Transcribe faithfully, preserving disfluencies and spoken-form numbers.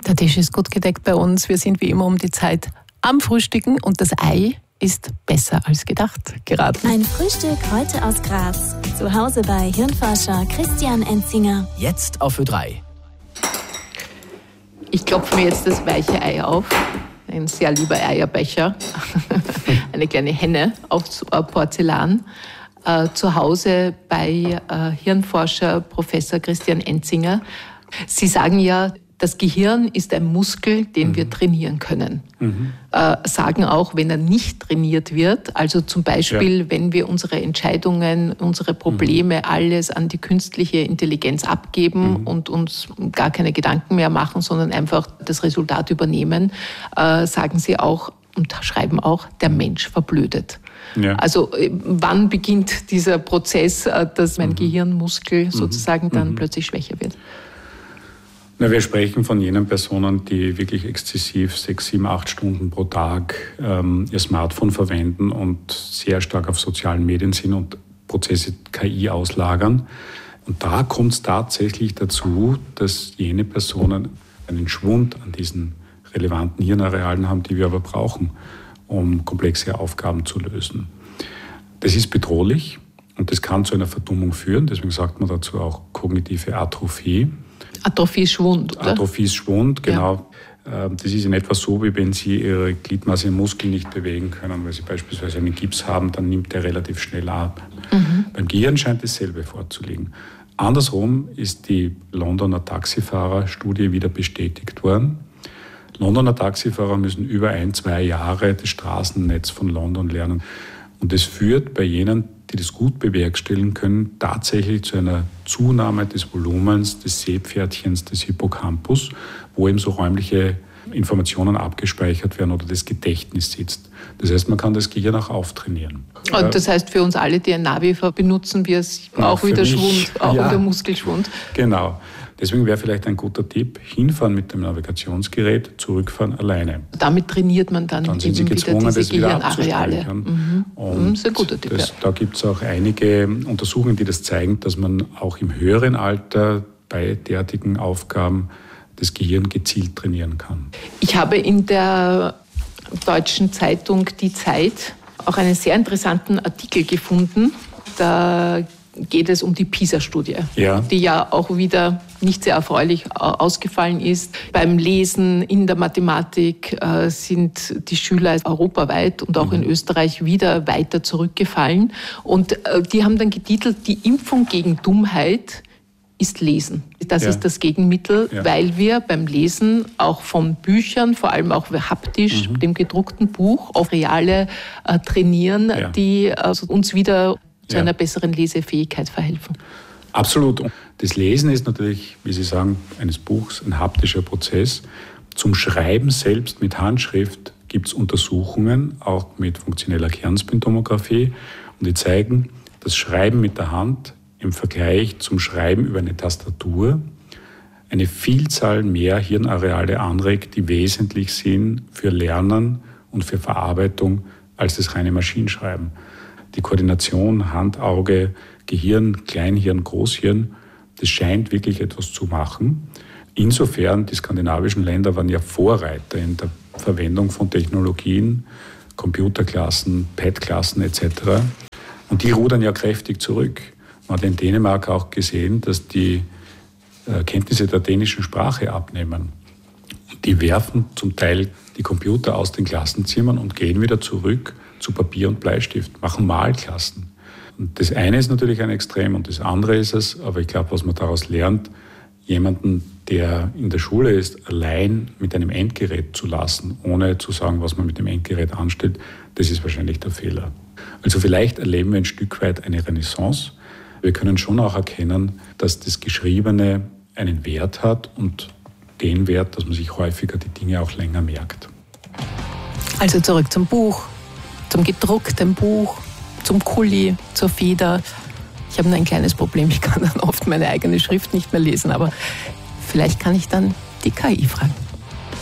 Der Tisch ist gut gedeckt bei uns. Wir sind wie immer um die Zeit am Frühstücken und das Ei ist besser als gedacht geraten. Ein Frühstück heute aus Graz. Zu Hause bei Hirnforscher Christian Enzinger. Jetzt auf Ö drei. Ich klopfe mir jetzt das weiche Ei auf. Ein sehr lieber Eierbecher. Eine kleine Henne aus Porzellan. Äh, zu Hause bei äh, Hirnforscher Professor Christian Enzinger. Sie sagen ja, das Gehirn ist ein Muskel, den mhm. wir trainieren können. Mhm. Äh, sagen auch, wenn er nicht trainiert wird, also zum Beispiel, ja. wenn wir unsere Entscheidungen, unsere Probleme, mhm. alles an die künstliche Intelligenz abgeben mhm. und uns gar keine Gedanken mehr machen, sondern einfach das Resultat übernehmen, äh, sagen sie auch und schreiben auch, der Mensch verblödet. Ja. Also wann beginnt dieser Prozess, dass mein mhm. Gehirnmuskel sozusagen mhm. dann mhm. plötzlich schwächer wird? Na, wir sprechen von jenen Personen, die wirklich exzessiv sechs, sieben, acht Stunden pro Tag ähm, ihr Smartphone verwenden und sehr stark auf sozialen Medien sind und Prozesse K I auslagern. Und da kommt es tatsächlich dazu, dass jene Personen einen Schwund an diesen relevanten Hirnarealen haben, die wir aber brauchen, um komplexe Aufgaben zu lösen. Das ist bedrohlich und das kann zu einer Verdummung führen. Deswegen sagt man dazu auch kognitive Atrophie. Atrophie ist Schwund, oder? Atrophie ist Schwund, genau. Ja. Das ist in etwa so, wie wenn Sie Ihre Gliedmaße im Muskel nicht bewegen können, weil Sie beispielsweise einen Gips haben, dann nimmt der relativ schnell ab. Mhm. Beim Gehirn scheint dasselbe vorzulegen. Andersrum ist die Londoner Taxifahrerstudie wieder bestätigt worden. Londoner Taxifahrer müssen über ein, zwei Jahre das Straßennetz von London lernen. Und das führt bei jenen, die das gut bewerkstelligen können, tatsächlich zu einer Zunahme des Volumens des Sehpferdchens des Hippocampus, wo eben so räumliche Informationen abgespeichert werden oder das Gedächtnis sitzt. Das heißt, man kann das Gehirn auch auftrainieren. Und das heißt, für uns alle, die ein Navi benutzen, wir es auch wieder mich, Schwund, auch ja, wieder Muskelschwund. Genau. Deswegen wäre vielleicht ein guter Tipp, hinfahren mit dem Navigationsgerät, zurückfahren alleine. Damit trainiert man dann, dann sind Sie eben gezwungen, wieder diese das Gehirnareale. Mhm. Und das ist ein guter Tipp. Das, da gibt es auch einige Untersuchungen, die das zeigen, dass man auch im höheren Alter bei derartigen Aufgaben das Gehirn gezielt trainieren kann. Ich habe in der deutschen Zeitung Die Zeit auch einen sehr interessanten Artikel gefunden. Da geht es um die PISA-Studie, ja. die ja auch wieder nicht sehr erfreulich ausgefallen ist. Beim Lesen in der Mathematik äh, sind die Schüler europaweit und auch mhm. in Österreich wieder weiter zurückgefallen. Und äh, die haben dann getitelt, die Impfung gegen Dummheit ist Lesen. Das ja. ist das Gegenmittel, ja. weil wir beim Lesen auch von Büchern, vor allem auch haptisch, mhm. dem gedruckten Buch, auf reale äh, trainieren, ja. die also uns wieder zu ja. einer besseren Lesefähigkeit verhelfen. Absolut. Das Lesen ist natürlich, wie Sie sagen, eines Buchs ein haptischer Prozess. Zum Schreiben selbst mit Handschrift gibt es Untersuchungen, auch mit funktioneller Kernspintomographie, und die zeigen, das Schreiben mit der Hand im Vergleich zum Schreiben über eine Tastatur eine Vielzahl mehr Hirnareale anregt, die wesentlich sind für Lernen und für Verarbeitung als das reine Maschinenschreiben. Die Koordination Hand, Auge, Gehirn, Kleinhirn, Großhirn, das scheint wirklich etwas zu machen. Insofern, die skandinavischen Länder waren ja Vorreiter in der Verwendung von Technologien, Computerklassen, Pad-Klassen et cetera. Und die rudern ja kräftig zurück. Man hat in Dänemark auch gesehen, dass die Kenntnisse der dänischen Sprache abnehmen. Die werfen zum Teil die Computer aus den Klassenzimmern und gehen wieder zurück zu Papier und Bleistift, machen Malklassen. Und das eine ist natürlich ein Extrem und das andere ist es, aber ich glaube, was man daraus lernt, jemanden, der in der Schule ist, allein mit einem Endgerät zu lassen, ohne zu sagen, was man mit dem Endgerät anstellt, das ist wahrscheinlich der Fehler. Also vielleicht erleben wir ein Stück weit eine Renaissance. Wir können schon auch erkennen, dass das Geschriebene einen Wert hat und den Wert, dass man sich häufiger die Dinge auch länger merkt. Also zurück zum Buch, zum gedruckten Buch, zum Kuli, zur Feder. Ich habe nur ein kleines Problem, ich kann dann oft meine eigene Schrift nicht mehr lesen, aber vielleicht kann ich dann die K I fragen.